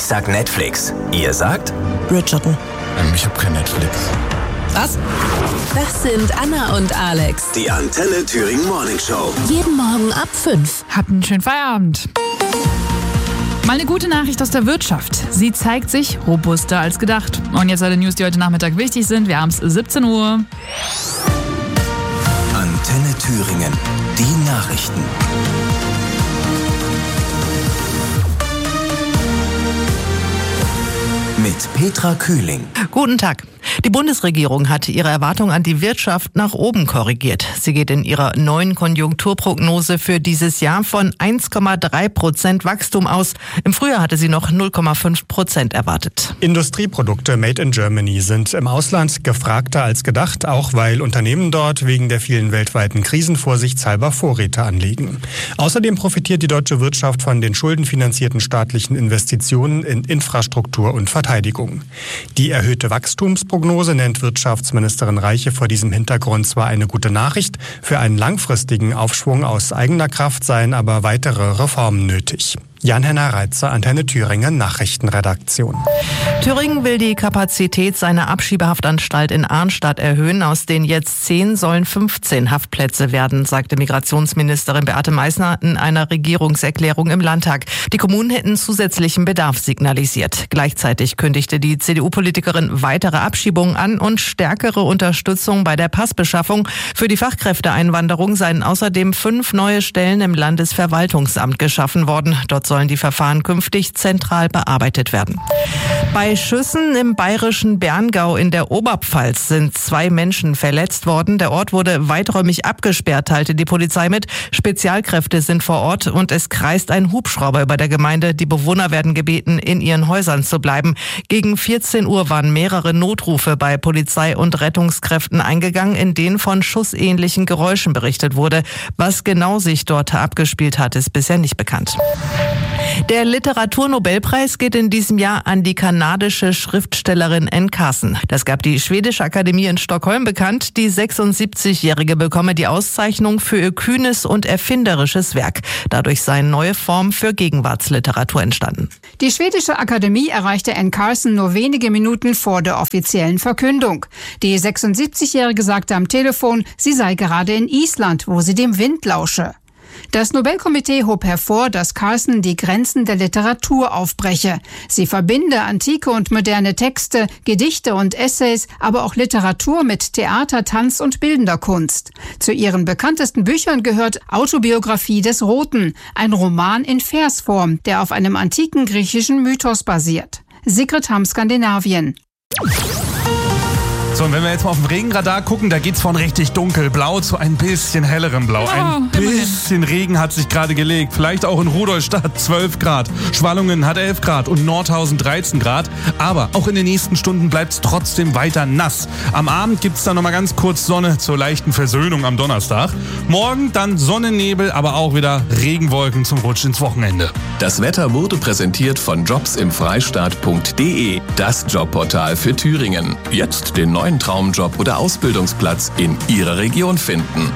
sag Netflix. Ihr sagt? Bridgerton. Ich hab kein Netflix. Was? Das sind Anna und Alex. Die Antenne Thüringen Morning Show. Jeden Morgen ab 5. Habt einen schönen Feierabend. Mal eine gute Nachricht aus der Wirtschaft. Sie zeigt sich robuster als gedacht. Und jetzt alle News, die heute Nachmittag wichtig sind. Wir haben es 17 Uhr. Antenne Thüringen. Die Nachrichten. Mit Petra Kühling. Guten Tag. Die Bundesregierung hat ihre Erwartung an die Wirtschaft nach oben korrigiert. Sie geht in ihrer neuen Konjunkturprognose für dieses Jahr von 1,3% Wachstum aus. Im Frühjahr hatte sie noch 0,5% erwartet. Industrieprodukte made in Germany sind im Ausland gefragter als gedacht, auch weil Unternehmen dort wegen der vielen weltweiten Krisen vorsichtshalber Vorräte anlegen. Außerdem profitiert die deutsche Wirtschaft von den schuldenfinanzierten staatlichen Investitionen in Infrastruktur und Verteidigung. Die erhöhte Wachstumsprognose nennt Wirtschaftsministerin Reiche vor diesem Hintergrund zwar eine gute Nachricht, für einen langfristigen Aufschwung aus eigener Kraft seien aber weitere Reformen nötig. Jan-Henner Reitzer, Antenne Thüringen, Nachrichtenredaktion. Thüringen will die Kapazität seiner Abschiebehaftanstalt in Arnstadt erhöhen. Aus den jetzt 10 sollen 15 Haftplätze werden, sagte Migrationsministerin Beate Meißner in einer Regierungserklärung im Landtag. Die Kommunen hätten zusätzlichen Bedarf signalisiert. Gleichzeitig kündigte die CDU-Politikerin weitere Abschiebungen an und stärkere Unterstützung bei der Passbeschaffung. Für die Fachkräfteeinwanderung seien außerdem 5 neue Stellen im Landesverwaltungsamt geschaffen worden. Dort sollen die Verfahren künftig zentral bearbeitet werden. Bei Schüssen im bayerischen Berngau in der Oberpfalz sind 2 Menschen verletzt worden. Der Ort wurde weiträumig abgesperrt, teilte die Polizei mit. Spezialkräfte sind vor Ort und es kreist ein Hubschrauber über der Gemeinde. Die Bewohner werden gebeten, in ihren Häusern zu bleiben. Gegen 14 Uhr waren mehrere Notrufe bei Polizei und Rettungskräften eingegangen, in denen von schussähnlichen Geräuschen berichtet wurde. Was genau sich dort abgespielt hat, ist bisher nicht bekannt. Der Literaturnobelpreis geht in diesem Jahr an die kanadische Schriftstellerin Anne Carson. Das gab die Schwedische Akademie in Stockholm bekannt. Die 76-Jährige bekomme die Auszeichnung für ihr kühnes und erfinderisches Werk. Dadurch sei eine neue Form für Gegenwartsliteratur entstanden. Die Schwedische Akademie erreichte Anne Carson nur wenige Minuten vor der offiziellen Verkündung. Die 76-Jährige sagte am Telefon, sie sei gerade in Island, wo sie dem Wind lausche. Das Nobelkomitee hob hervor, dass Carson die Grenzen der Literatur aufbreche. Sie verbinde antike und moderne Texte, Gedichte und Essays, aber auch Literatur mit Theater, Tanz und bildender Kunst. Zu ihren bekanntesten Büchern gehört Autobiografie des Roten, ein Roman in Versform, der auf einem antiken griechischen Mythos basiert. Sigrid Hamm, Skandinavien. So, und wenn wir jetzt mal auf dem Regenradar gucken, da geht's von richtig dunkelblau zu ein bisschen hellerem Blau. Ein bisschen Regen hat sich gerade gelegt. Vielleicht auch in Rudolstadt 12 Grad. Schwallungen hat 11 Grad und Nordhausen 13 Grad. Aber auch in den nächsten Stunden bleibt's trotzdem weiter nass. Am Abend gibt's dann nochmal ganz kurz Sonne zur leichten Versöhnung am Donnerstag. Morgen dann Sonnennebel, aber auch wieder Regenwolken zum Rutsch ins Wochenende. Das Wetter wurde präsentiert von jobsimfreistaat.de, das Jobportal für Thüringen. Jetzt den neuen Traumjob oder Ausbildungsplatz in Ihrer Region finden.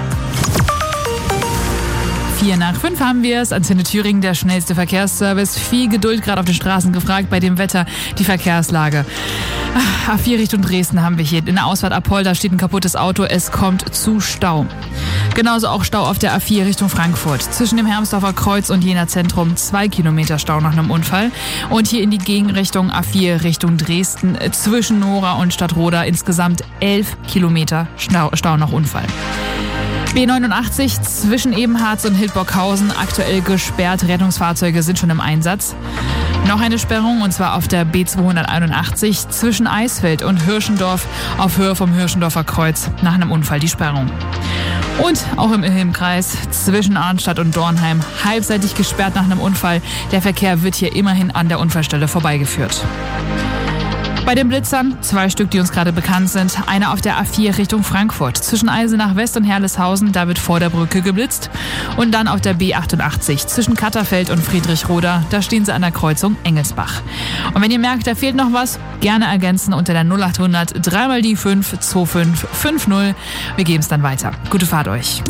4:05 haben wir es. Antenne Thüringen, der schnellste Verkehrsservice. Viel Geduld gerade auf den Straßen gefragt bei dem Wetter. Die Verkehrslage. A4 Richtung Dresden haben wir hier. In der Ausfahrt Apolda steht ein kaputtes Auto. Es kommt zu Stau. Genauso auch Stau auf der A4 Richtung Frankfurt. Zwischen dem Hermsdorfer Kreuz und Jena Zentrum 2 Kilometer Stau nach einem Unfall. Und hier in die Gegenrichtung A4 Richtung Dresden zwischen Nora und Stadtroda insgesamt 11 Kilometer Stau nach Unfall. B89 zwischen Ebenharz und Hildburghausen aktuell gesperrt. Rettungsfahrzeuge sind schon im Einsatz. Noch eine Sperrung, und zwar auf der B281 zwischen Eisfeld und Hirschendorf auf Höhe vom Hirschendorfer Kreuz nach einem Unfall die Sperrung. Und auch im Ilm-Kreis zwischen Arnstadt und Dornheim halbseitig gesperrt nach einem Unfall. Der Verkehr wird hier immerhin an der Unfallstelle vorbeigeführt. Bei den Blitzern 2 Stück, die uns gerade bekannt sind. Einer auf der A4 Richtung Frankfurt. Zwischen Eisenach West und Herleshausen, da wird vor der Brücke geblitzt. Und dann auf der B88 zwischen Katterfeld und Friedrichroda, da stehen sie an der Kreuzung Engelsbach. Und wenn ihr merkt, da fehlt noch was, gerne ergänzen unter der 0800 3 die 5 2550. Wir geben es dann weiter. Gute Fahrt euch.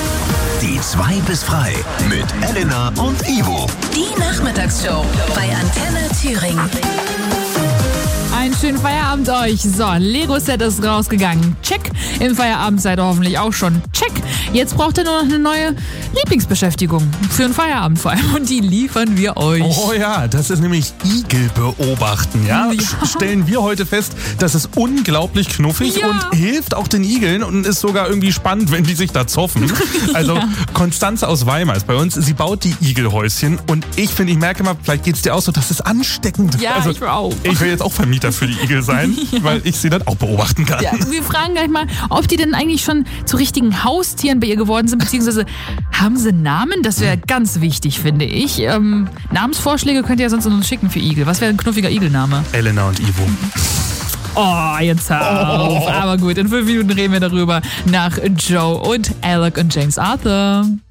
Die 2 bis frei mit Elena und Ivo. Die Nachmittagsshow bei Antenne Thüringen. Einen schönen Feierabend euch. So, Lego-Set ist rausgegangen. Check. Im Feierabend seid ihr hoffentlich auch schon. Check. Jetzt braucht ihr nur noch eine neue Lieblingsbeschäftigung. Für den Feierabend vor allem. Und die liefern wir euch. Oh ja, das ist nämlich Igel beobachten. Ja? Stellen wir heute fest, das ist unglaublich knuffig und hilft auch den Igeln und ist sogar irgendwie spannend, wenn die sich da zoffen. Also Konstanze aus Weimar ist bei uns. Sie baut die Igelhäuschen und ich merke mal, vielleicht geht es dir auch so, das ist ansteckend. Ja, also, ich will auch. Ich will jetzt auch Vermieter für die Igel sein, weil ich sie dann auch beobachten kann. Ja, wir fragen gleich mal, ob die denn eigentlich schon zu richtigen Haustieren bei ihr geworden sind, beziehungsweise haben sie Namen? Das wäre ganz wichtig, finde ich. Namensvorschläge könnt ihr ja sonst uns schicken für Igel. Was wäre ein knuffiger Igelname? Elena und Ivo. Oh, jetzt hör auf. Aber gut, in 5 Minuten reden wir darüber nach Joe und Alec und James Arthur.